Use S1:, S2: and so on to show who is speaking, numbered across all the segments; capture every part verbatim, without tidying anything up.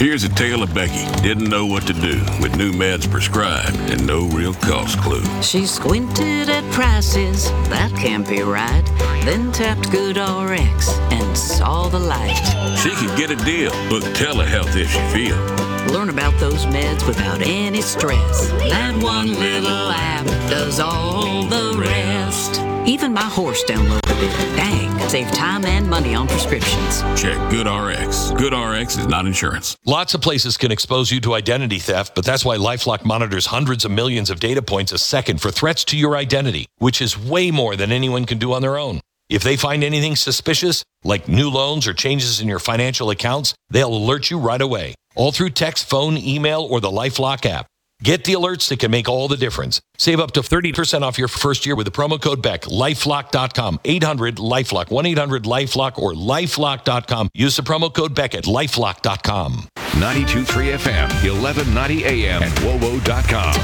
S1: Here's a tale of Becky. Didn't know what to do with new meds prescribed and no real cost clue.
S2: She squinted at prices, that can't be right. Then tapped GoodRx and saw the light.
S1: She could get a deal. Book telehealth if she feel.
S2: Learn about those meds without any stress. That one little app does all the rest. Even my horse downloaded it. Dang, save time and money on prescriptions.
S1: Check GoodRx. GoodRx is not insurance.
S3: Lots of places can expose you to identity theft, but that's why LifeLock monitors hundreds of millions of data points a second for threats to your identity, which is way more than anyone can do on their own. If they find anything suspicious, like new loans or changes in your financial accounts, they'll alert you right away, all through text, phone, email, or the LifeLock app. Get the alerts that can make all the difference. Save up to thirty percent off your first year with the promo code Beck. lifelock dot com. eight hundred LifeLock. one eight hundred LifeLock or lifelock dot com. Use the promo code Beck at lifelock dot com.
S4: ninety-two point three F M, eleven ninety A M, and W O W O dot com.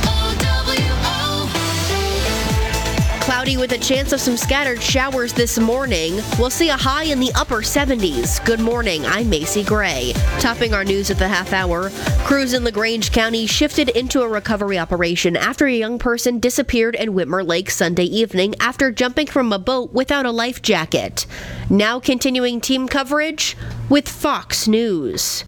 S5: Cloudy with a chance of some scattered showers this morning. We'll see a high in the upper seventies. Good morning, I'm Macy Gray. Topping our news at the half hour, crews in LaGrange County shifted into a recovery operation after a young person disappeared in Whitmer Lake Sunday evening after jumping from a boat without a life jacket. Now continuing team coverage with Fox News.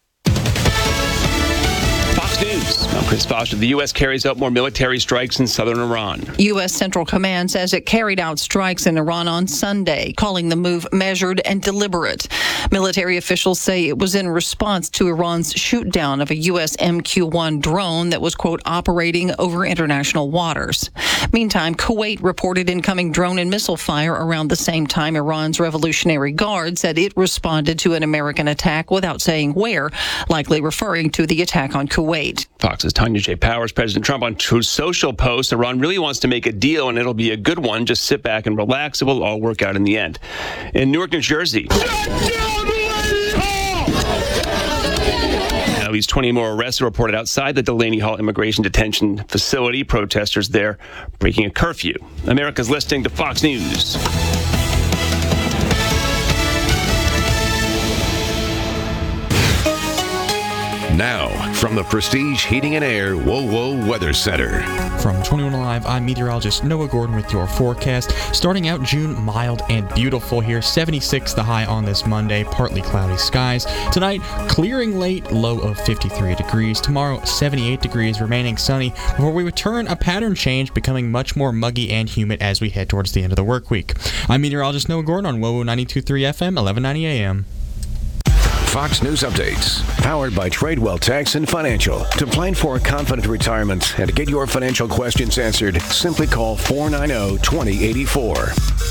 S6: Fox News. I'm Chris Foster. The U S carries out more military strikes in southern Iran.
S7: U S Central Command says it carried out strikes in Iran on Sunday, calling the move measured and deliberate. Military officials say it was in response to Iran's shoot-down of a U S M Q one drone that was, quote, operating over international waters. Meantime, Kuwait reported incoming drone and missile fire around the same time Iran's Revolutionary Guard said it responded to an American attack without saying where, likely referring to the attack on Kuwait.
S6: Fox's Tanya J. Powers. President Trump on Truth Social post, Iran really wants to make a deal, and it'll be a good one. Just sit back and relax. It will all work out in the end. In Newark, New Jersey, at least twenty more arrests are reported outside the Delaney Hall Immigration Detention Facility. Protesters there breaking a curfew. America's listening to Fox News.
S4: Now, from the Prestige Heating and Air W O W O Weather Center.
S8: From twenty-one Alive, I'm meteorologist Noah Gordon with your forecast. Starting out June, mild and beautiful here. seventy-six the high on this Monday, partly cloudy skies. Tonight, clearing late, low of fifty-three degrees. Tomorrow, seventy-eight degrees, remaining sunny, before we return a pattern change, becoming much more muggy and humid as we head towards the end of the work week. I'm meteorologist Noah Gordon on W O W O ninety-two point three F M, eleven ninety A M.
S4: Fox News Updates, powered by Tradewell Tax and Financial. To plan for a confident retirement and to get your financial questions answered, simply call four nine zero, two zero eight four.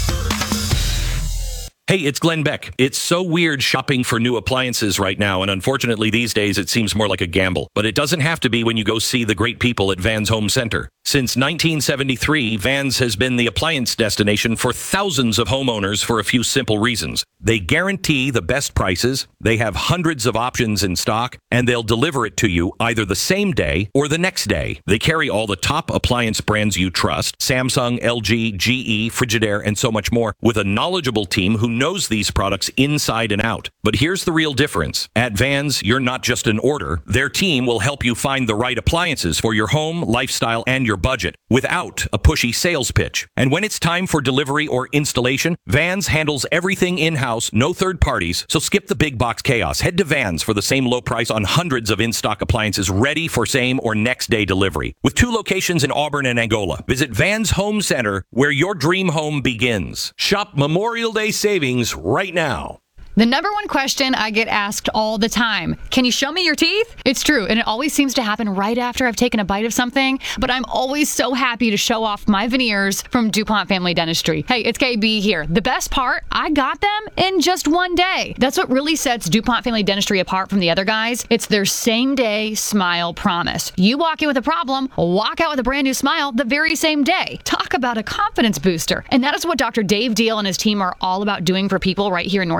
S3: Hey, it's Glenn Beck. It's so weird shopping for new appliances right now, and unfortunately these days it seems more like a gamble. But it doesn't have to be when you go see the great people at Vans Home Center. Since nineteen seventy-three, Vans has been the appliance destination for thousands of homeowners for a few simple reasons. They guarantee the best prices, they have hundreds of options in stock, and they'll deliver it to you either the same day or the next day. They carry all the top appliance brands you trust, Samsung, L G, G E, Frigidaire, and so much more, with a knowledgeable team who knows these products inside and out. But here's the real difference. At Vans, you're not just an order. Their team will help you find the right appliances for your home, lifestyle, and your budget without a pushy sales pitch. And when it's time for delivery or installation, Vans handles everything in-house, no third parties, so skip the big box chaos. Head to Vans for the same low price on hundreds of in-stock appliances ready for same or next day delivery. With two locations in Auburn and Angola, visit Vans Home Center, where your dream home begins. Shop Memorial Day savings right now.
S9: The number one question I get asked all the time, can you show me your teeth? It's true, and it always seems to happen right after I've taken a bite of something, but I'm always so happy to show off my veneers from DuPont Family Dentistry. Hey, it's K B here. The best part, I got them in just one day. That's what really sets DuPont Family Dentistry apart from the other guys. It's their same-day smile promise. You walk in with a problem, walk out with a brand new smile the very same day. Talk about a confidence booster. And that is what Doctor Dave Deal and his team are all about doing for people right here in Northeast Indiana.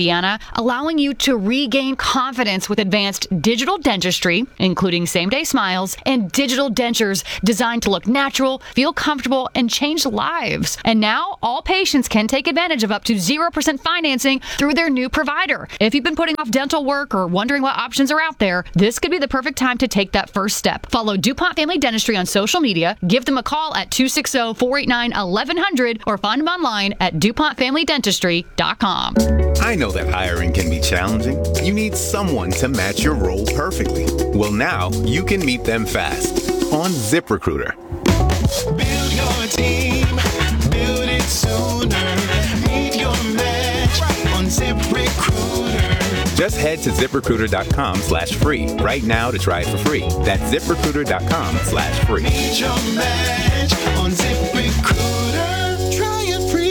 S9: Indiana, allowing you to regain confidence with advanced digital dentistry, including same-day smiles, and digital dentures designed to look natural, feel comfortable, and change lives. And now, all patients can take advantage of up to zero percent financing through their new provider. If you've been putting off dental work or wondering what options are out there, this could be the perfect time to take that first step. Follow DuPont Family Dentistry on social media, give them a call at two six zero, four eight nine, eleven hundred, or find them online at DuPont Family Dentistry dot com.
S10: I know that hiring can be challenging. You need someone to match your role perfectly. Well, now you can meet them fast on ZipRecruiter.
S11: Build your team, build it sooner. Meet your match on ZipRecruiter.
S10: Just head to ZipRecruiter.com slash free right now to try it for free. That's ZipRecruiter.com slash free.
S11: Meet your match on ZipRecruiter. Try it free.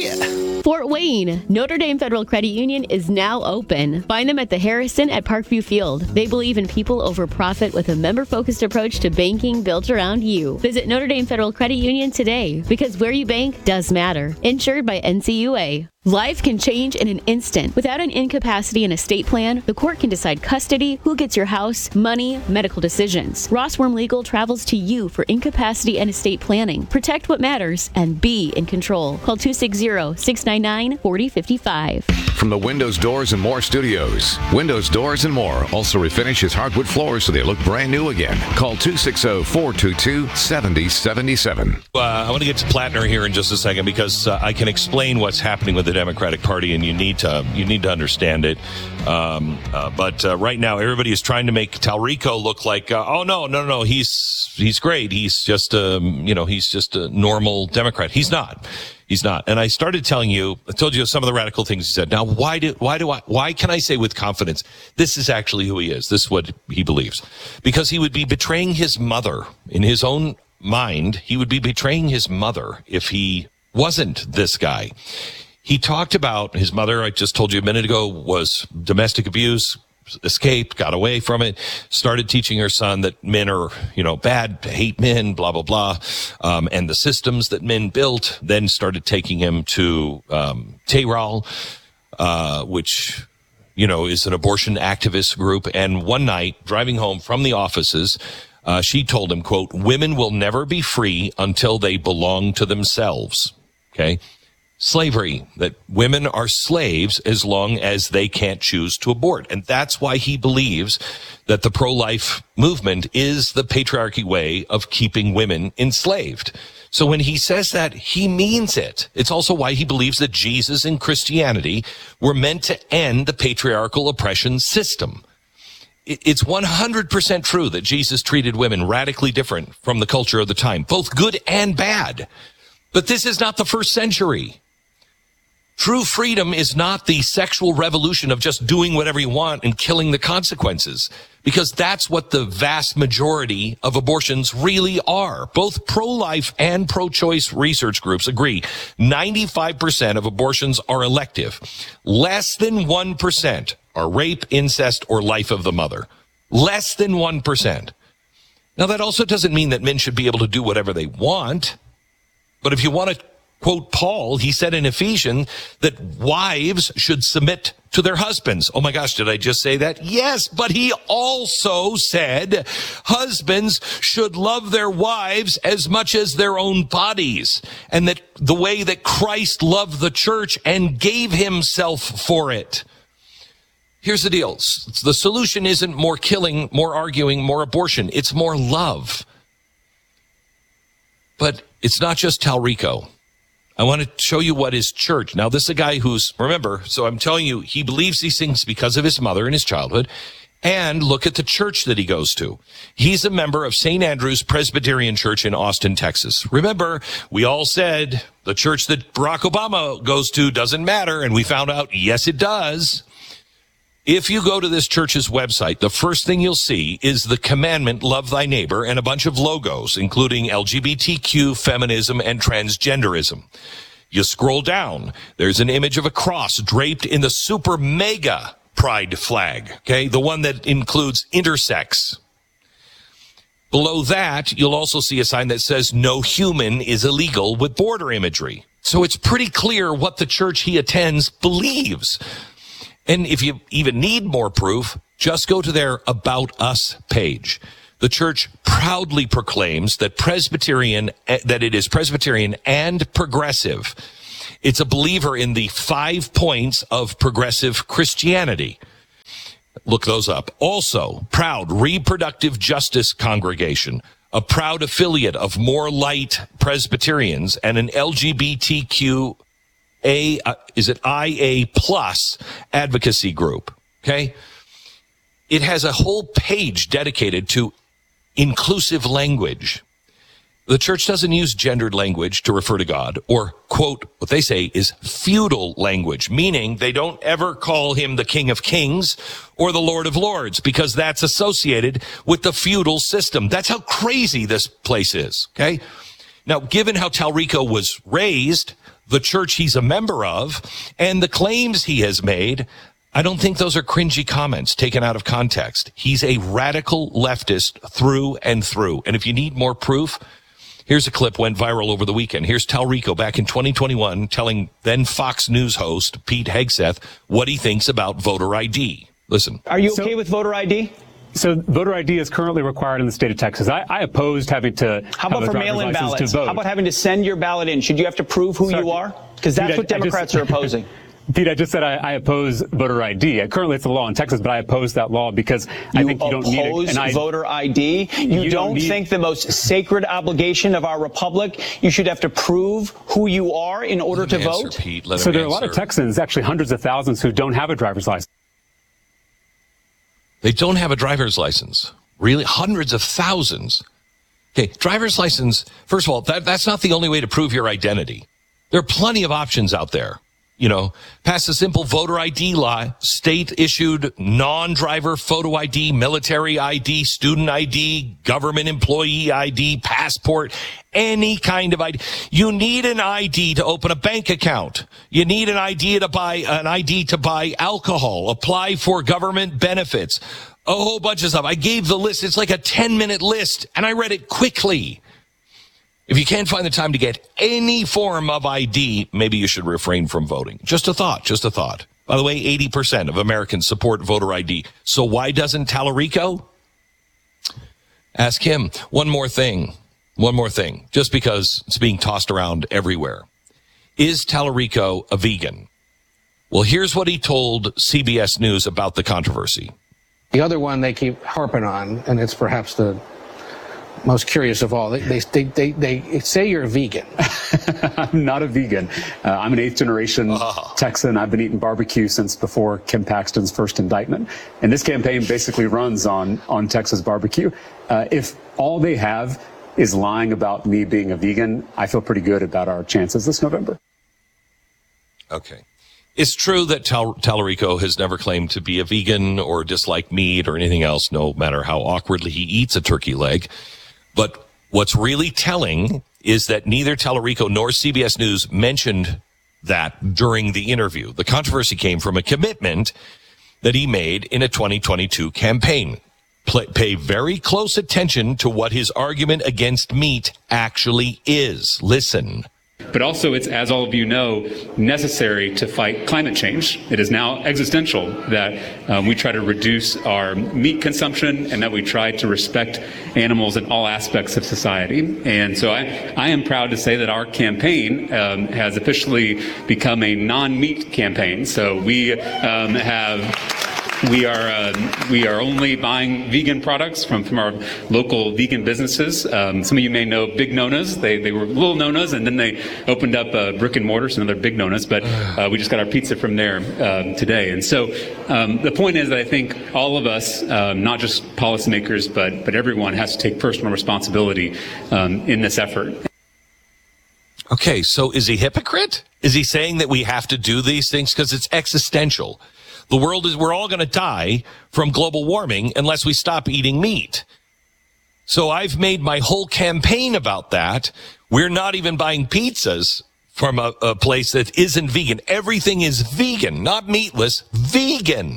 S12: Fort Wayne, Notre Dame Federal Credit Union is now open. Find them at the Harrison at Parkview Field. They believe in people over profit with a member-focused approach to banking built around you. Visit Notre Dame Federal Credit Union today because where you bank does matter. Insured by N C U A. Life can change in an instant. Without an incapacity and estate plan, the court can decide custody, who gets your house, money, medical decisions. Rossworm Legal travels to you for incapacity and estate planning. Protect what matters and be in control. Call two six zero, six nine nine, four zero five five.
S4: From the Windows, Doors, and More studios, Windows, Doors, and More also refinishes hardwood floors so they look brand new again. Call two six zero, four two two, seven zero seven seven.
S3: Uh, I want to get to Plattner here in just a second because uh, I can explain what's happening with the Democratic Party, and you need to you need to understand it. Um, uh, but uh, right now, everybody is trying to make Talrico look like, uh, oh no, no, no, he's he's great. He's just a you know he's just a normal Democrat. He's not. He's not. And I started telling you, I told you some of the radical things he said. Now, why do why do I why can I say with confidence this is actually who he is? This is what he believes, because he would be betraying his mother in his own mind. He would be betraying his mother if he wasn't this guy. He talked about his mother, I just told you a minute ago, was domestic abuse, escaped, got away from it, started teaching her son that men are, you know, bad, hate men, blah, blah, blah, um, and the systems that men built, then started taking him to um, Tehral, uh, which, you know, is an abortion activist group. And one night, driving home from the offices, uh, she told him, quote, women will never be free until they belong to themselves. Okay? Slavery, that women are slaves as long as they can't choose to abort. And that's why he believes that the pro-life movement is the patriarchy way of keeping women enslaved. So when he says that, he means it. It's also why he believes that Jesus and Christianity were meant to end the patriarchal oppression system. It's one hundred percent true that Jesus treated women radically different from the culture of the time, both good and bad. But this is not the first century. True freedom is not the sexual revolution of just doing whatever you want and killing the consequences, because that's what the vast majority of abortions really are. Both pro-life and pro-choice research groups agree ninety-five percent of abortions are elective. Less than one percent are rape, incest, or life of the mother. Less than one percent. Now, that also doesn't mean that men should be able to do whatever they want. But if you want to quote Paul, he said in Ephesians that wives should submit to their husbands. Oh my gosh, did I just say that? Yes, but he also said husbands should love their wives as much as their own bodies, and that the way that Christ loved the church and gave himself for it. Here's the deal. The solution isn't more killing, more arguing, more abortion. It's more love. But it's not just Talrico. I want to show you what is church. Now, this is a guy who's, remember, so I'm telling you, he believes these things because of his mother in his childhood. And look at the church that he goes to. He's a member of Saint Andrew's Presbyterian Church in Austin, Texas. Remember, we all said the church that Barack Obama goes to doesn't matter, and we found out, yes, it does. If you go to this church's website, the first thing you'll see is the commandment, love thy neighbor, and a bunch of logos, including L G B T Q, feminism, and transgenderism. You scroll down, there's an image of a cross draped in the super mega pride flag, okay? The one that includes intersex. Below that, you'll also see a sign that says no human is illegal with border imagery. So it's pretty clear what the church he attends believes. And if you even need more proof, just go to their About Us page. The church proudly proclaims that Presbyterian, that it is Presbyterian and progressive. It's a believer in the five points of progressive Christianity. Look those up. Also, proud Reproductive Justice Congregation, a proud affiliate of More Light Presbyterians, and an L G B T Q A, uh, is it I A plus advocacy group. Okay. It has a whole page dedicated to inclusive language. The church doesn't use gendered language to refer to God, or, quote, what they say is feudal language, meaning they don't ever call him the King of Kings or the Lord of Lords, because that's associated with the feudal system. That's how crazy this place is, okay? Now, given how Talrico was raised, the church he's a member of, and the claims he has made, I don't think those are cringy comments taken out of context. He's a radical leftist through and through. And if you need more proof, here's a clip went viral over the weekend. Here's Talrico back in twenty twenty-one telling then Fox News host Pete Hegseth what he thinks about voter I D. Listen.
S13: Are you okay so, with voter I D?
S14: So voter I D is currently required in the state of Texas. I, I opposed having to
S13: How about
S14: have
S13: for
S14: a
S13: mail-in
S14: driver's license
S13: ballots?
S14: to vote.
S13: How about having to send your ballot in? Should you have to prove who
S14: Sorry,
S13: you are? Because that's
S14: Pete,
S13: what
S14: I,
S13: Democrats
S14: I just,
S13: are opposing.
S14: Pete, I just said I, I oppose voter I D. Currently, it's a law in Texas, but I oppose that law because
S13: you
S14: I think you don't need it.
S13: oppose
S14: I,
S13: voter I D? You,
S14: you
S13: don't,
S14: don't need,
S13: think the most sacred obligation of our republic, you should have to prove who you are in order to
S3: answer,
S13: vote?
S3: Pete. Let
S14: so
S3: him
S14: there are
S3: answer.
S14: a lot of Texans, actually hundreds of thousands, who don't have a driver's license.
S3: They don't have a driver's license. Really? Hundreds of thousands. Okay, driver's license, first of all, that, that's not the only way to prove your identity. There are plenty of options out there. You know, pass a simple voter I D law, state-issued non-driver photo I D, military I D, student I D, government employee I D, passport, any kind of I D. You need an I D to open a bank account. You need an I D to buy an I D to buy alcohol, apply for government benefits, a whole bunch of stuff. I gave the list. It's like a ten-minute list, and I read it quickly. If you can't find the time to get any form of I D, maybe you should refrain from voting. Just a thought, just a thought. By the way, eighty percent of Americans support voter I D. So why doesn't Talrico? Ask him. One more thing. One more thing. Just because it's being tossed around everywhere. Is Talrico a vegan? Well, here's what he told C B S News about the controversy.
S15: The other one they keep harping on, and it's perhaps the most curious of all. They they they they, they say you're a vegan.
S14: I'm not a vegan. Uh, I'm an eighth generation oh. Texan. I've been eating barbecue since before Kim Paxton's first indictment. And this campaign basically runs on on Texas barbecue. Uh, if all they have is lying about me being a vegan, I feel pretty good about our chances this November.
S3: Okay. It's true that Tal- Talrico has never claimed to be a vegan or dislike meat or anything else, no matter how awkwardly he eats a turkey leg. But what's really telling is that neither Talrico nor C B S News mentioned that during the interview. The controversy came from a commitment that he made in a twenty twenty-two campaign. Play, pay very close attention to what his argument against meat actually is. Listen.
S16: But also, it's, as all of you know, necessary to fight climate change. It is now existential that um, we try to reduce our meat consumption and that we try to respect animals in all aspects of society. And so I, I am proud to say that our campaign um, has officially become a non-meat campaign. So we um, have... We are uh, we are only buying vegan products from, from our local vegan businesses. Um, some of you may know Big Nona's. They they were little Nona's, and then they opened up uh, brick and mortar, so another Big Nona's. But uh, we just got our pizza from there um, today. And so um, the point is that I think all of us, um, not just policymakers, but but everyone, has to take personal responsibility um, in this effort.
S3: Okay, so is he a hypocrite? Is he saying that we have to do these things because it's existential? The world is, we're all going to die from global warming unless we stop eating meat. So I've made my whole campaign about that. We're not even buying pizzas from a, a place that isn't vegan. Everything is vegan, not meatless, vegan.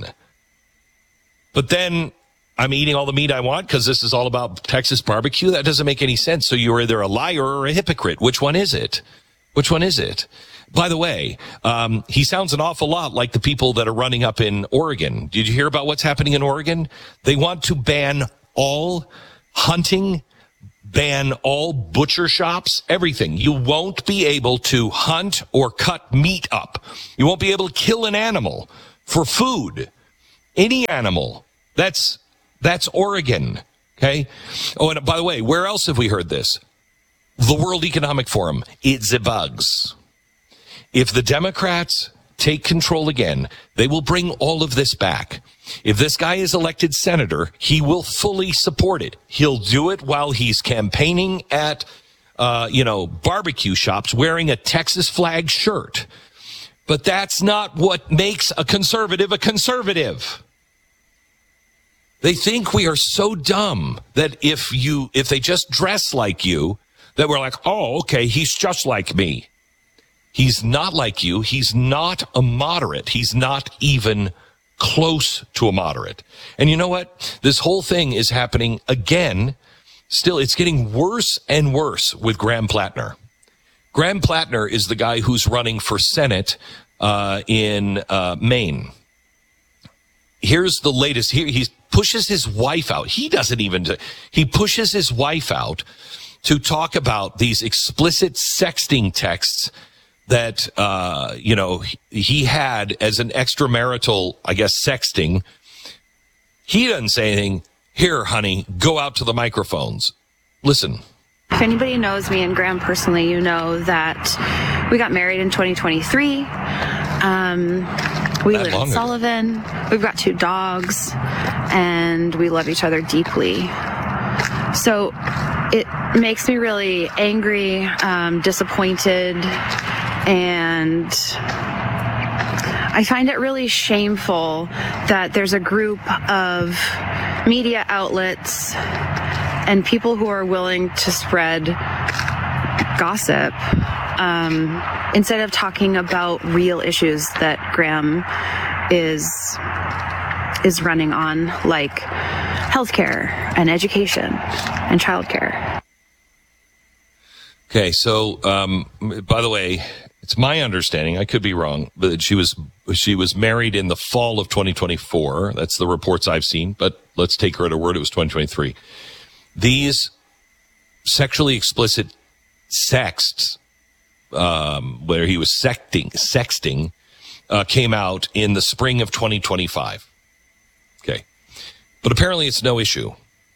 S3: But then I'm eating all the meat I want because this is all about Texas barbecue. That doesn't make any sense. So you're either a liar or a hypocrite. Which one is it? Which one is it? By the way, um, he sounds an awful lot like the people that are running up in Oregon. Did you hear about what's happening in Oregon? They want to ban all hunting, ban all butcher shops, everything. You won't be able to hunt or cut meat up. You won't be able to kill an animal for food. Any animal. That's, that's Oregon. Okay. Oh, and by the way, where else have we heard this? The World Economic Forum. It's the bugs. If the Democrats take control again, they will bring all of this back. If this guy is elected senator, he will fully support it. He'll do it while he's campaigning at, uh, you know, barbecue shops wearing a Texas flag shirt. But that's not what makes a conservative a conservative. They think we are so dumb that if you, if they just dress like you, that we're like, oh, okay, he's just like me. He's not like you. He's not a moderate. He's not even close to a moderate. And you know what? This whole thing is happening again. Still, it's getting worse and worse with Graham Plattner. Graham Plattner is the guy who's running for Senate uh, in uh, Maine. Here's the latest. Here he pushes his wife out. He doesn't even. He pushes his wife out to talk about these explicit sexting texts that, uh, you know, he had as an extramarital, I guess, sexting. He doesn't say anything. Here, honey, go out to the microphones. Listen.
S17: If anybody knows me and Graham personally, you know that we got married in twenty twenty-three. Um, we
S3: That
S17: live
S3: long
S17: in
S3: ago.
S17: Sullivan. We've got two dogs, and we love each other deeply. So it makes me really angry, um, disappointed, and I find it really shameful that there's a group of media outlets and people who are willing to spread gossip um, instead of talking about real issues that Graham is is running on, like healthcare and education and childcare.
S3: Okay, so um, by the way, it's my understanding, I could be wrong, but she was she was married in the fall of twenty twenty-four. That's the reports I've seen, but let's take her at her word. It was twenty twenty-three. These sexually explicit sexts, um, where he was sexting, sexting, uh, came out in the spring of twenty twenty-five. Okay, but apparently it's no issue.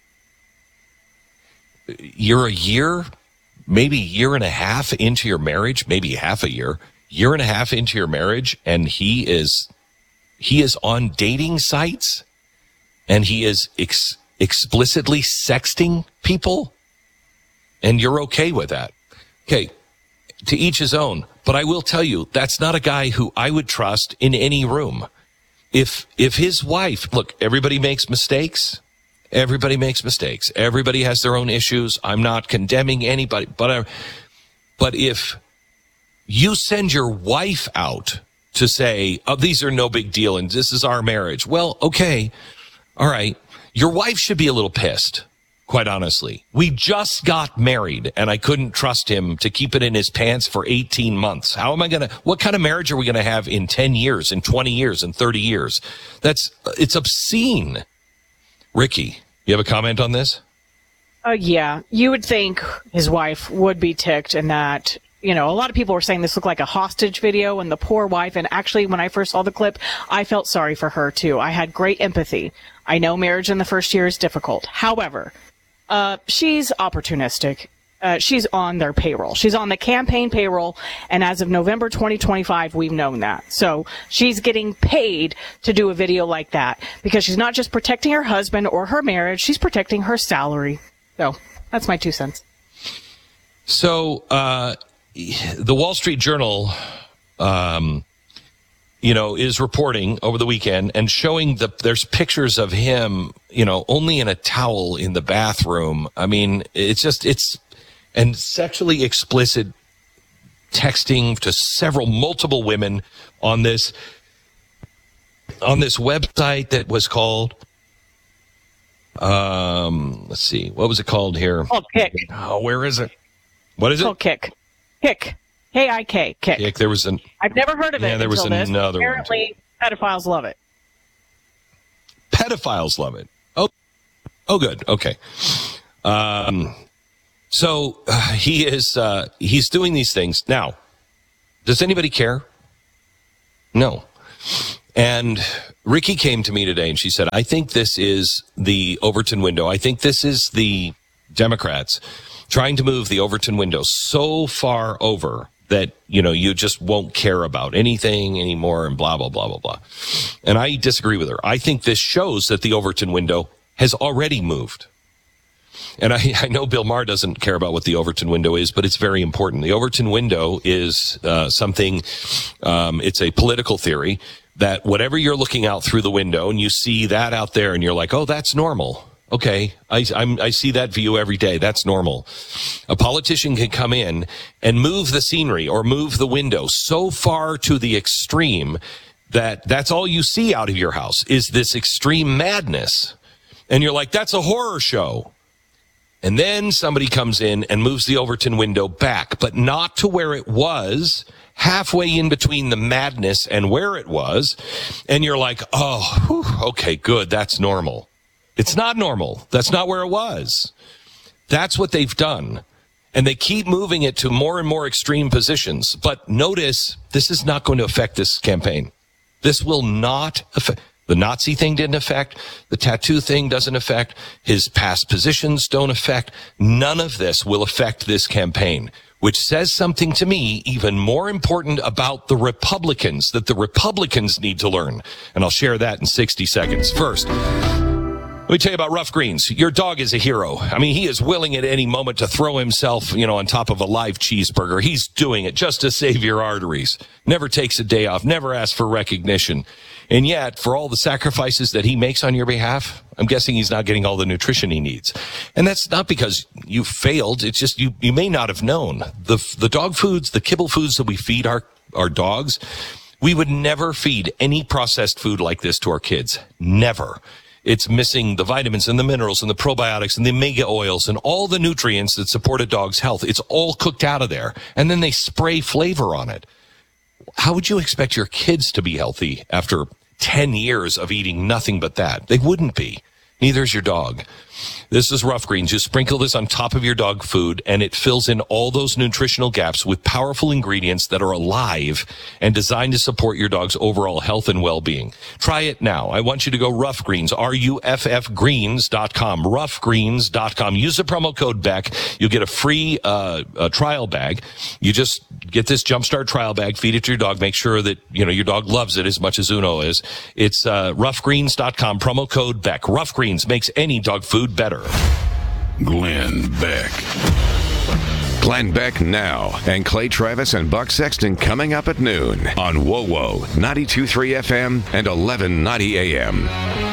S3: You're a year. Maybe a year and a half into your marriage, maybe half a year, year and a half into your marriage, and he is, he is on dating sites, and he is ex- explicitly sexting people, and you're okay with that. Okay, to each his own. But I will tell you, that's not a guy who I would trust in any room. If, if his wife, look, everybody makes mistakes. Everybody makes mistakes. Everybody has their own issues. I'm not condemning anybody, but I, but if you send your wife out to say, oh, these are no big deal and this is our marriage. Well, okay. All right. Your wife should be a little pissed, quite honestly. We just got married and I couldn't trust him to keep it in his pants for eighteen months. How am I going to, what kind of marriage are we going to have in ten years, in twenty years, in thirty years? That's, it's obscene. Ricky, you have a comment on this?
S18: Uh, yeah, you would think his wife would be ticked, and that, you know, a lot of people were saying this looked like a hostage video, and the poor wife, and actually when I first saw the clip, I felt sorry for her too. I had great empathy. I know marriage in the first year is difficult. However, uh, she's opportunistic. Uh, she's on their payroll. She's on the campaign payroll, and as of November twenty twenty-five, we've known that. So she's getting paid to do a video like that because she's not just protecting her husband or her marriage, she's protecting her salary. So that's my two cents.
S3: So uh, the Wall Street Journal, um, you know, is reporting over the weekend and showing the there's pictures of him, you know, only in a towel in the bathroom. I mean, it's just it's. And sexually explicit texting to several, multiple women on this, on this website that was called, um, let's see, what was it called here?
S18: Oh, Kick.
S3: Oh, where is it? What is it?
S18: Oh, Kick. Kick. K I K, kick.
S3: Kick. There was an.
S18: I've never heard of it
S3: Yeah, there was
S18: until this.
S3: another one,
S18: Apparently, pedophiles love it.
S3: Pedophiles love it. Oh, oh, good. Okay. Um, so uh, he is. Uh, he's doing these things now. Does anybody care? No. And Ricky came to me today and she said, I think this is the Overton window. I think this is the Democrats trying to move the Overton window so far over that, you know, you just won't care about anything anymore and blah, blah, blah, blah, blah. And I disagree with her. I think this shows that the Overton window has already moved. And I, I know Bill Maher doesn't care about what the Overton window is, but it's very important. The Overton window is uh, something, um, it's a political theory that whatever you're looking out through the window and you see that out there and you're like, oh, that's normal. Okay, I, I'm, I see that view every day. That's normal. A politician can come in and move the scenery or move the window so far to the extreme that that's all you see out of your house is this extreme madness. And you're like, that's a horror show. And then somebody comes in and moves the Overton window back, but not to where it was, halfway in between the madness and where it was. And you're like, oh, whew, okay, good. That's normal. It's not normal. That's not where it was. That's what they've done. And they keep moving it to more and more extreme positions. But notice, this is not going to affect this campaign. This will not affect. The Nazi thing didn't affect. The tattoo thing doesn't affect. His past positions don't affect. None of this will affect this campaign, which says something to me even more important about the Republicans that the Republicans need to learn. And I'll share that in sixty seconds. First, let me tell you about Rough Greens. Your dog is a hero. I mean, he is willing at any moment to throw himself, you know, on top of a live cheeseburger. He's doing it just to save your arteries. Never takes a day off. Never asks for recognition. And yet, for all the sacrifices that he makes on your behalf, I'm guessing he's not getting all the nutrition he needs. And that's not because you failed. It's just you, you may not have known. The, the dog foods, the kibble foods that we feed our, our dogs, we would never feed any processed food like this to our kids. Never. It's missing the vitamins and the minerals and the probiotics and the omega oils and all the nutrients that support a dog's health. It's all cooked out of there. And then they spray flavor on it. How would you expect your kids to be healthy after ten years of eating nothing but that? They wouldn't be. Neither is your dog. This is Rough Greens. You sprinkle this on top of your dog food, and it fills in all those nutritional gaps with powerful ingredients that are alive and designed to support your dog's overall health and well-being. Try it now. I want you to go Rough Greens, R U F F greens dot com, rough greens dot com. Use the promo code Beck. You'll get a free uh, a trial bag. You just get this Jumpstart trial bag, feed it to your dog, make sure that, you know, your dog loves it as much as Uno is. It's uh, rough greens dot com, promo code Beck. Rough Greens makes any dog food better.
S1: Glenn Beck.
S4: Glenn Beck now, and Clay Travis and Buck Sexton coming up at noon on W O W O ninety-two point three F M and eleven ninety A M.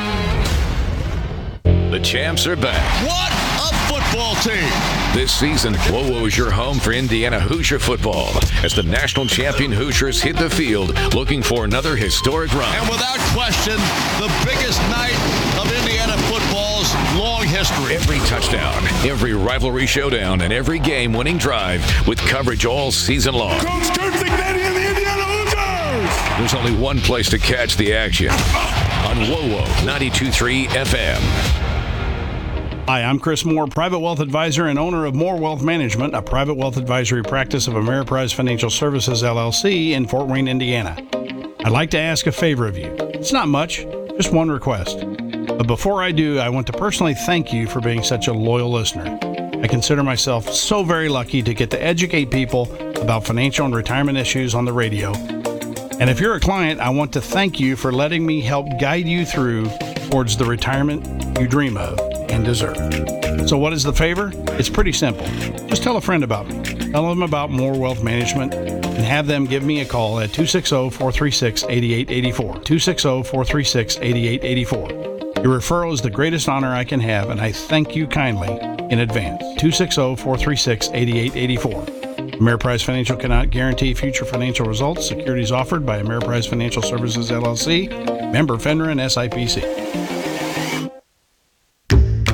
S4: The champs are back.
S11: What a football team!
S4: This season, W O W O is your home for Indiana Hoosier football as the national champion Hoosiers hit the field looking for another historic run.
S11: And without question, the biggest night of Indiana football's long history.
S4: Every touchdown, every rivalry showdown, and every game-winning drive with coverage all season long.
S11: Coach Kirk Cignetti and the Indiana Hoosiers!
S4: There's only one place to catch the action on W O W O ninety-two point three F M.
S19: Hi, I'm Chris Moore, private wealth advisor and owner of Moore Wealth Management, a private wealth advisory practice of Ameriprise Financial Services, L L C in Fort Wayne, Indiana. I'd like to ask a favor of you. It's not much, just one request. But before I do, I want to personally thank you for being such a loyal listener. I consider myself so very lucky to get to educate people about financial and retirement issues on the radio. And if you're a client, I want to thank you for letting me help guide you through towards the retirement you dream of and deserve. So what is the favor? It's pretty simple. Just tell a friend about me. Tell them about Moore Wealth Management and have them give me a call at two six zero, four three six, eight eight eight four. two six zero, four three six, eight eight eight four. Your referral is the greatest honor I can have, and I thank you kindly in advance. two six zero, four three six, eight eight eight four. Ameriprise Financial cannot guarantee future financial results. Securities offered by Ameriprise Financial Services, L L C. Member FINRA and S I P C.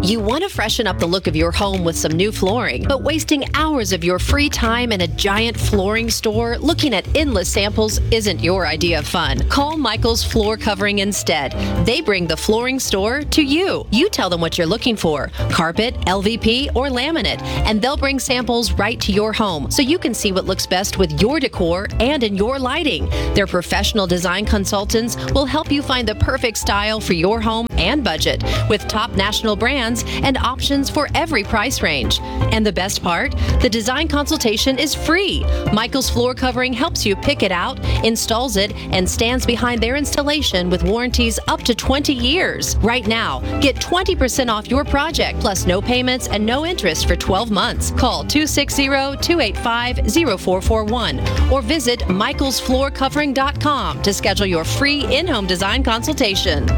S20: You want to freshen up the look of your home with some new flooring, but wasting hours of your free time in a giant flooring store looking at endless samples isn't your idea of fun. Call Michael's Floor Covering instead. They bring the flooring store to you. You tell them what you're looking for, carpet, L V P, or laminate, and they'll bring samples right to your home so you can see what looks best with your decor and in your lighting. Their professional design consultants will help you find the perfect style for your home and budget with top national brands and options for every price range. And the best part? The design consultation is free. Michael's Floor Covering helps you pick it out, installs it, and stands behind their installation with warranties up to twenty years. Right now, get twenty percent off your project plus no payments and no interest for twelve months. Call two six zero, two eight five, zero four four one or visit michaels floor covering dot com to schedule your free in-home design consultation.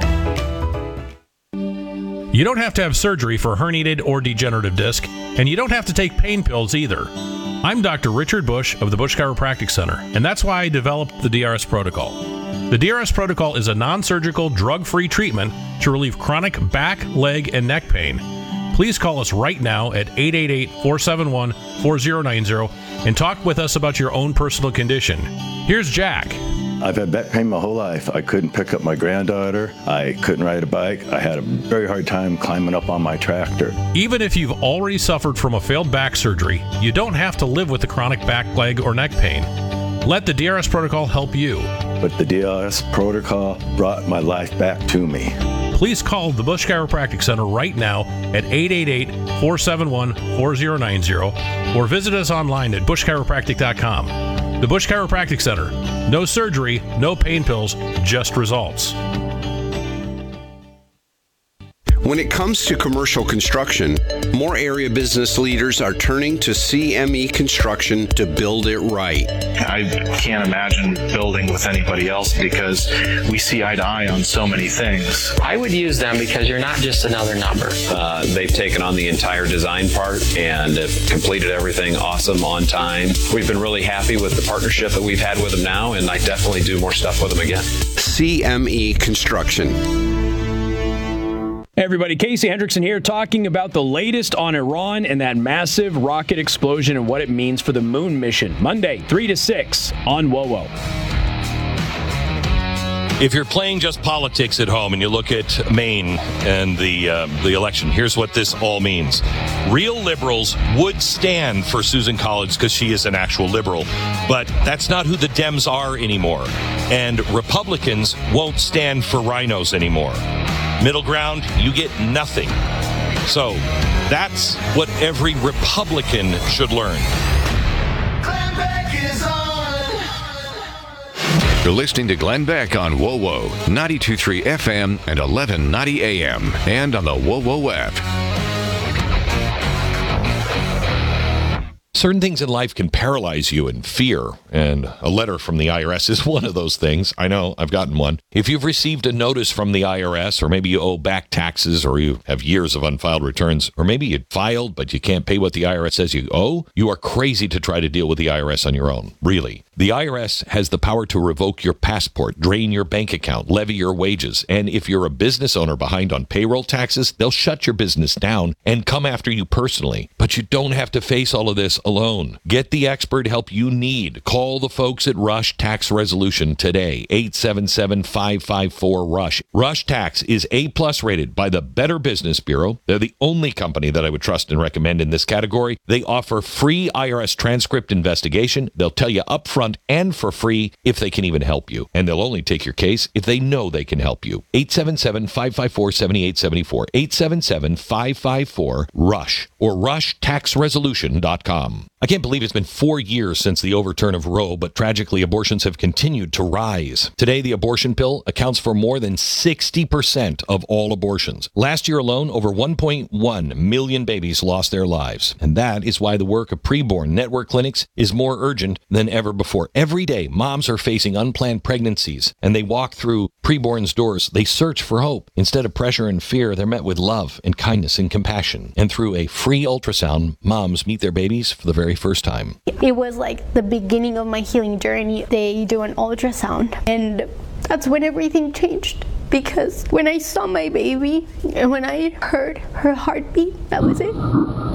S21: You don't have to have surgery for herniated or degenerative disc, and you don't have to take pain pills either. I'm Doctor Richard Bush of the Bush Chiropractic Center, and that's why I developed the D R S Protocol. The D R S Protocol is a non-surgical, drug-free treatment to relieve chronic back, leg, and neck pain. Please call us right now at eight eight eight, four seven one, four zero nine zero and talk with us about your own personal condition. Here's Jack.
S22: I've had back pain my whole life. I couldn't pick up my granddaughter. I couldn't ride a bike. I had a very hard time climbing up on my tractor.
S21: Even if you've already suffered from a failed back surgery, you don't have to live with the chronic back, leg, or neck pain. Let the D R S Protocol help you.
S22: But the D R S Protocol brought my life back to me.
S21: Please call the Bush Chiropractic Center right now at eight eight eight, four seven one, four zero nine zero or visit us online at bush chiropractic dot com. The Bush Chiropractic Center. No surgery, no pain pills, just results.
S23: When it comes to commercial construction, more area business leaders are turning to C M E Construction to build it right.
S24: I can't imagine building with anybody else because we see eye to eye on so many things.
S25: I would use them because you're not just another number.
S26: Uh, they've taken on the entire design part and have completed everything awesome on time. We've been really happy with the partnership that we've had with them now, and I definitely do more stuff with them again.
S23: C M E Construction.
S27: Hey everybody, Casey Hendrickson here talking about the latest on Iran and that massive rocket explosion and what it means for the moon mission. Monday, three to six on WOWO.
S3: If you're playing just politics at home and you look at Maine and the uh, the election, here's what this all means. Real liberals would stand for Susan Collins because she is an actual liberal, but that's not who the Dems are anymore. And Republicans won't stand for rhinos anymore. Middle ground, you get nothing. So that's what every Republican should learn.
S4: You're listening to Glenn Beck on WOWO, ninety-two point three F M and eleven ninety A M, and on the WOWO app.
S3: Certain things in life can paralyze you in fear, and a letter from the I R S is one of those things. I know, I've gotten one. If you've received a notice from the I R S, or maybe you owe back taxes, or you have years of unfiled returns, or maybe you filed but you can't pay what the I R S says you owe, you are crazy to try to deal with the I R S on your own. Really. The I R S has the power to revoke your passport, drain your bank account, levy your wages, and if you're a business owner behind on payroll taxes, they'll shut your business down and come after you personally. But you don't have to face all of this alone. Get the expert help you need. Call the folks at Rush Tax Resolution today, eight seven seven, five five four, RUSH. Rush Tax is A-plus rated by the Better Business Bureau. They're the only company that I would trust and recommend in this category. They offer free I R S transcript investigation. They'll tell you up front and for free if they can even help you. And they'll only take your case if they know they can help you. eight seven seven, five five four, seven eight seven four. eight seven seven, five five four, RUSH or rush tax resolution dot com. I can't believe it's been four years since the overturn of Roe, but tragically abortions have continued to rise. Today, the abortion pill accounts for more than sixty percent of all abortions. Last year alone, over one point one million babies lost their lives. And that is why the work of preborn network clinics is more urgent than ever before. Every day, moms are facing unplanned pregnancies, and they walk through preborn's doors. They search for hope. Instead of pressure and fear, they're met with love and kindness and compassion. And through a free ultrasound, moms meet their babies for the very first time.
S28: It was like the beginning of my healing journey. They do an ultrasound, and that's when everything changed.
S2: because when I saw my baby and when I heard her heartbeat, that was it.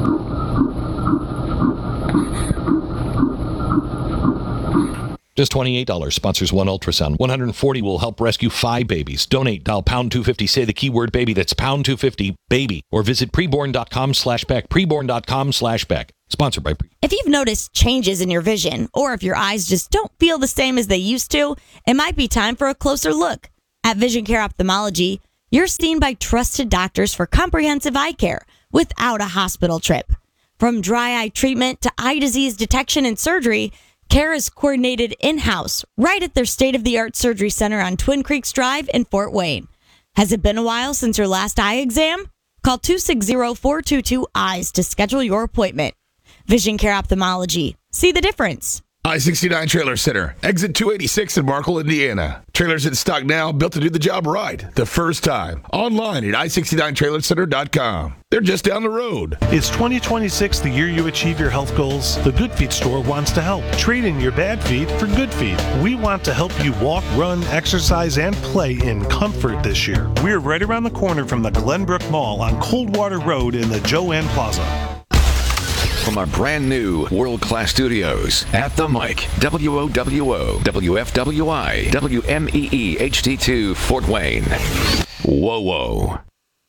S3: Just twenty-eight dollars sponsors one ultrasound. one hundred forty will help rescue five babies. Donate, dial pound two fifty, say the keyword baby. That's pound two fifty, baby. Or visit preborn.com slash Beck. Preborn.com slash Beck. Sponsored by Pre.
S5: If you've noticed changes in your vision, or if your eyes just don't feel the same as they used to, it might be time for a closer look. At Vision Care Ophthalmology, you're seen by trusted doctors for comprehensive eye care without a hospital trip. From dry eye treatment to eye disease detection and surgery, care is coordinated in-house, right at their state-of-the-art surgery center on Twin Creeks Drive in Fort Wayne. Has it been a while since your last eye exam? Call two six zero, four two two, eyes to schedule your appointment. Vision Care Ophthalmology. See the difference.
S6: I sixty-nine Trailer Center, exit two eighty-six in Markle, Indiana. Trailers in stock now, built to do the job right, the first time. Online at i sixty-nine trailer center dot com. They're just down the road.
S7: Is twenty twenty-six the year you achieve your health goals? The Good Feet store wants to help. Trade in your bad feet for good feet. We want to help you walk, run, exercise, and play in comfort this year. We're right around the corner from the Glenbrook Mall on Coldwater Road in the Joanne Plaza.
S4: From our brand new world-class studios at the mic, W O W O, W F W I, W M E E H D two, Fort Wayne. Whoa, whoa.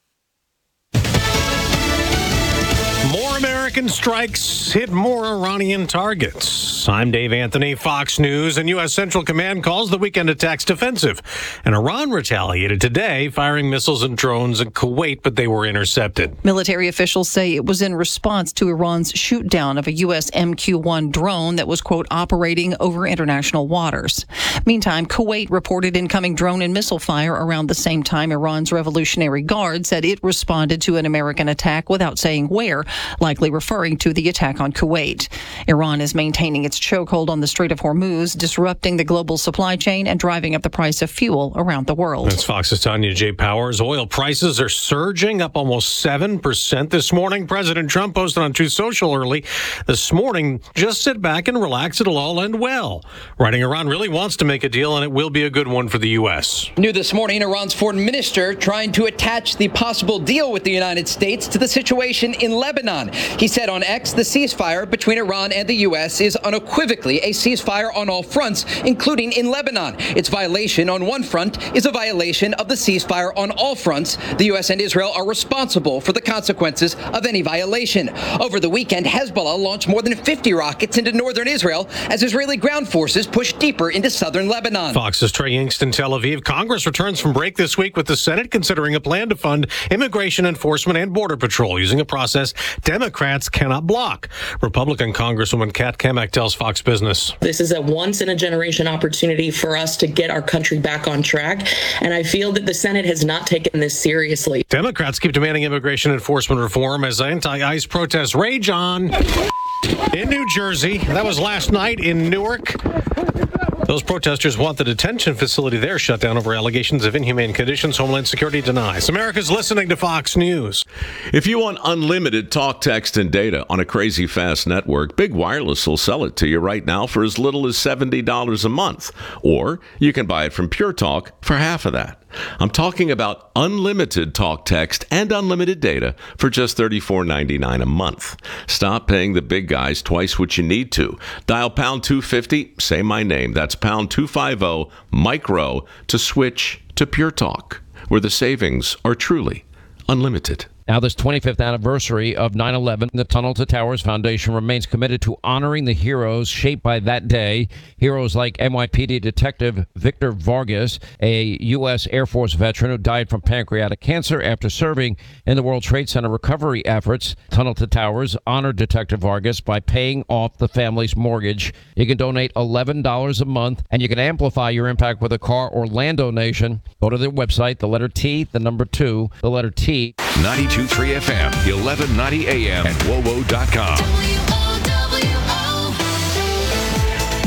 S8: More American strikes hit more Iranian targets. I'm Dave Anthony, Fox News, and U S Central Command calls the weekend attacks defensive. And Iran retaliated today, firing missiles and drones in Kuwait, but they were intercepted.
S9: Military officials say it was in response to Iran's shoot-down of a U S M Q one drone that was, quote, operating over international waters. Meantime, Kuwait reported incoming drone and missile fire around the same time Iran's Revolutionary Guard said it responded to an American attack without saying where, likely referring to the attack on Kuwait. Iran is maintaining its chokehold on the Strait of Hormuz, disrupting the global supply chain and driving up the price of fuel around the world.
S8: That's Fox's Tanya J. Powers. Oil prices are surging, up almost seven percent this morning. President Trump posted on Truth Social early this morning, just sit back and relax, it'll all end well. Writing, Iran really wants to make a deal, and it will be a good one for the U S.
S10: New this morning, Iran's foreign minister trying to attach the possible deal with the United States to the situation in Lebanon. He said on X, the ceasefire between Iran and the U S is unequivocally a ceasefire on all fronts, including in Lebanon. Its violation on one front is a violation of the ceasefire on all fronts. The U S and Israel are responsible for the consequences of any violation. Over the weekend, Hezbollah launched more than fifty rockets into northern Israel as Israeli ground forces push deeper into southern Lebanon.
S8: Fox's Trey Yingst in Tel Aviv. Congress returns from break this week with the Senate considering a plan to fund immigration enforcement and border patrol using a process Democrats cannot block. Republican Congresswoman Kat Kamak tells Fox Business.
S28: This is a once-in-a-generation opportunity for us to get our country back on track, and I feel that the Senate has not taken this seriously.
S8: Democrats keep demanding immigration enforcement reform as anti-ICE protests rage on in New Jersey. That was last night in Newark. Those protesters want the detention facility there shut down over allegations of inhumane conditions. Homeland Security denies. America's listening to Fox News.
S29: If you want unlimited talk, text, and data on a crazy fast network, Big Wireless will sell it to you right now for as little as seventy dollars a month. Or you can buy it from Pure Talk for half of that. I'm talking about unlimited talk, text, and unlimited data for just thirty-four ninety-nine a month. Stop paying the big guys twice what you need to. Dial pound two fifty, say my name. That's pound two fifty, micro, to switch to Pure Talk, where the savings are truly unlimited.
S30: Now, this twenty-fifth anniversary of nine eleven, the Tunnel to Towers Foundation remains committed to honoring the heroes shaped by that day. Heroes like N Y P D Detective Victor Vargas, a U S Air Force veteran who died from pancreatic cancer after serving in the World Trade Center recovery efforts. Tunnel to Towers honored Detective Vargas by paying off the family's mortgage. You can donate eleven dollars a month, and you can amplify your impact with a car or land donation. Go to their website, the letter T, the number two, the letter T.
S4: ninety-two point three F M, eleven ninety A M, and W O W O dot com.
S12: W O W O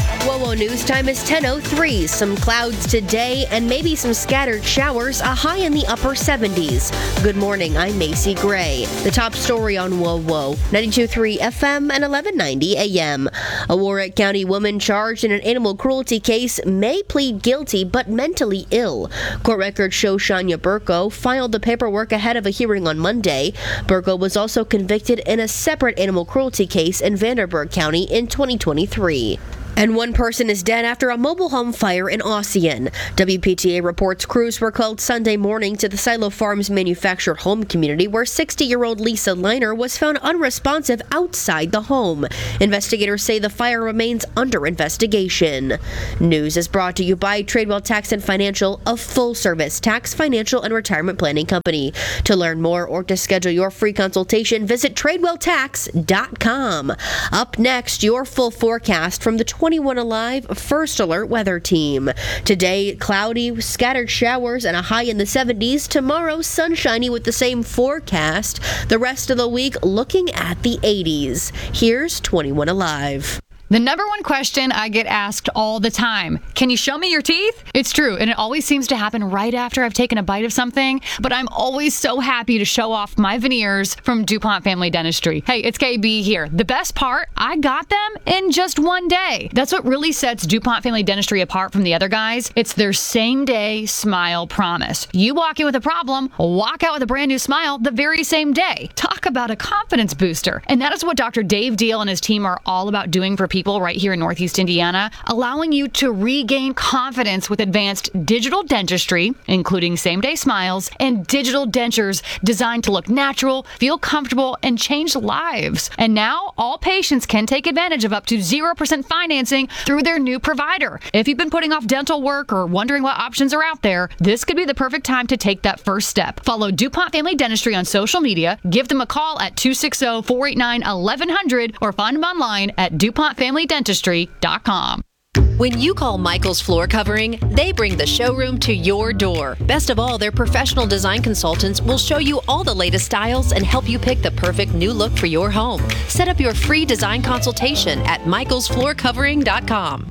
S1: WOWO news time is ten oh three. Some clouds today and maybe some scattered showers, a high in the upper seventies. Good morning, I'm Macy Gray. The top story on WOWO, ninety-two point three F M and eleven ninety A M. A Warwick County woman charged in an animal cruelty case may plead guilty but mentally ill. Court records show Shania Burko filed the paperwork ahead of a hearing on Monday. Burko was also convicted in a separate animal cruelty case in Vanderburgh County in twenty twenty-three. And one person is dead after a mobile home fire in Ossian. W P T A reports crews were called Sunday morning to the Silo Farms manufactured home community where sixty-year-old Lisa Liner was found unresponsive outside the home. Investigators say the fire remains under investigation. News is brought to you by Tradewell Tax and Financial, a full-service tax, financial, and retirement planning company. To learn more or to schedule your free consultation, visit tradewell tax dot com. Up next, your full forecast from the twenty-one Alive First Alert weather team. Today, cloudy, scattered showers, and a high in the seventies. Tomorrow, sunshiny with the same forecast. The rest of the week, looking at the eighties. Here's twenty-one Alive.
S11: The number one question I get asked all the time, can you show me your teeth? It's true, and it always seems to happen right after I've taken a bite of something, but I'm always so happy to show off my veneers from DuPont Family Dentistry. Hey, it's K B here. The best part, I got them in just one day. That's what really sets DuPont Family Dentistry apart from the other guys. It's their same-day smile promise. You walk in with a problem, walk out with a brand new smile the very same day. Talk about a confidence booster. And that is what Doctor Dave Deal and his team are all about doing for people right here in Northeast Indiana, allowing you to regain confidence with advanced digital dentistry, including same-day smiles, and digital dentures designed to look natural, feel comfortable, and change lives. And now, all patients can take advantage of up to zero percent financing through their new provider. If you've been putting off dental work or wondering what options are out there, this could be the perfect time to take that first step. Follow DuPont Family Dentistry on social media, give them a call at two six zero, four eight nine, eleven hundred, or find them online at DuPont Family Dentistry dot com.
S13: When you call Michael's Floor Covering, they bring the showroom to your door. Best of all, their professional design consultants will show you all the latest styles and help you pick the perfect new look for your home. Set up your free design consultation at michaels floor covering dot com.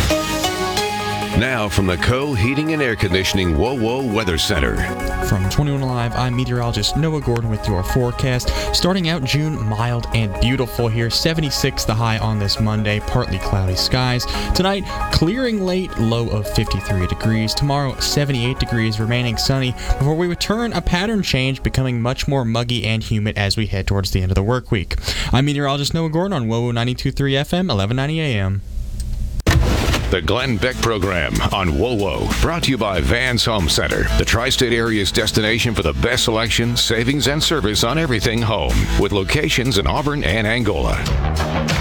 S4: Now from the Co Heating and Air Conditioning WOWO Weather Center.
S14: From twenty-one Alive, I'm meteorologist Noah Gordon with your forecast. Starting out June, mild and beautiful here. seventy-six the high on this Monday, partly cloudy skies. Tonight, clearing late, low of fifty-three degrees. Tomorrow, seventy-eight degrees, remaining sunny, before we return a pattern change, becoming much more muggy and humid as we head towards the end of the work week. I'm meteorologist Noah Gordon on WOWO ninety-two point three F M, eleven ninety A M.
S4: The Glenn Beck Program on WOWO, brought to you by Vans Home Center, the tri-state area's destination for the best selection, savings, and service on everything home, with locations in Auburn and Angola.